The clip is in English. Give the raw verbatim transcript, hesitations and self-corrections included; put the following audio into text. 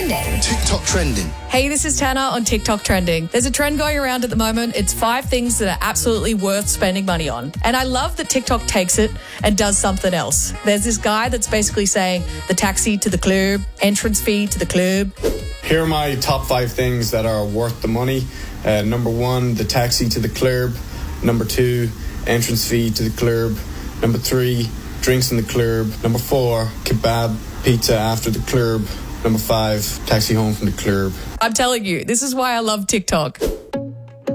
trending. TikTok trending. Hey, this is Tana on TikTok trending. There's a trend going around at the moment. It's five things that are absolutely worth spending money on. And I love that TikTok takes it and does something else. There's this guy that's basically saying the taxi to the club, entrance fee to the club. Here are my top five things that are worth the money. Uh, number one, the taxi to the club. Number two, entrance fee to the club. Number three, drinks in the club. Number four, kebab pizza after the club. Number five, taxi home from the club. I'm telling you, this is why I love TikTok.